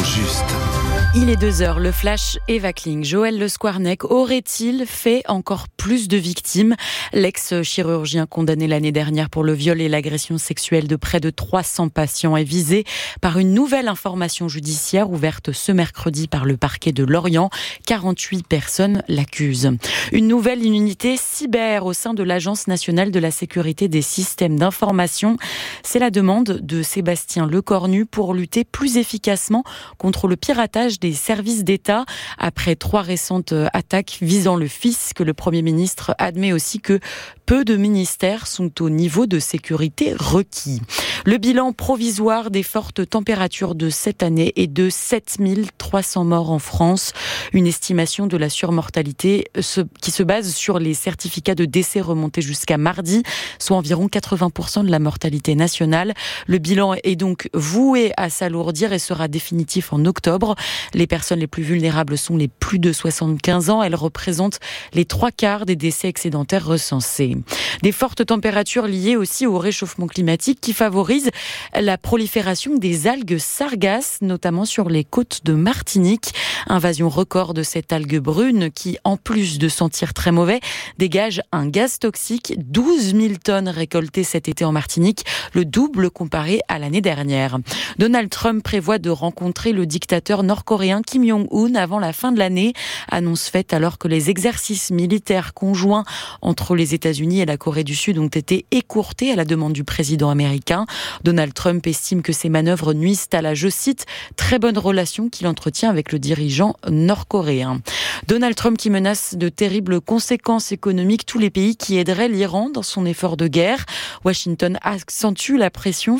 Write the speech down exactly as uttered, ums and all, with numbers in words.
juste. Il est deux heures, le flash Eva Kling. Joël Le Squarnec aurait-il fait encore plus de victimes ? L'ex-chirurgien condamné l'année dernière pour le viol et l'agression sexuelle de près de trois cents patients est visé par une nouvelle information judiciaire ouverte ce mercredi par le parquet de Lorient. quarante-huit personnes l'accusent. Une nouvelle unité cyber au sein de l'Agence nationale de la sécurité des systèmes d'information. C'est la demande de Sébastien Lecornu pour lutter plus efficacement contre le piratage des services d'État. Après trois récentes attaques visant le fisc, le Premier ministre admet aussi que peu de ministères sont au niveau de sécurité requis. Le bilan provisoire des fortes températures de cette année est de sept mille trois cents morts en France. Une estimation de la surmortalité qui se base sur les certificats de décès remontés jusqu'à mardi, soit environ quatre-vingts pour cent de la mortalité nationale. Le bilan est donc voué à s'alourdir et sera définitif en octobre. Les personnes les plus vulnérables sont les plus de soixante-quinze ans. Elles représentent les trois quarts des décès excédentaires recensés. Des fortes températures liées aussi au réchauffement climatique qui favorisent la prolifération des algues sargasses, notamment sur les côtes de Martinique. Invasion record de cette algue brune qui, en plus de sentir très mauvais, dégage un gaz toxique. douze mille tonnes récoltées cet été en Martinique, le double comparé à l'année dernière. Donald Trump prévoit de rencontrer le dictateur nord-coréen Kim Jong-un avant la fin de l'année. Annonce faite alors que les exercices militaires conjoints entre les États-Unis et la Corée du Sud ont été écourtés à la demande du président américain. Donald Trump estime que ces manœuvres nuisent à la, je cite, très bonne relation qu'il entretient avec le dirigeant nord-coréen. Donald Trump qui menace de terribles conséquences économiques tous les pays qui aideraient l'Iran dans son effort de guerre. Washington accentue la pression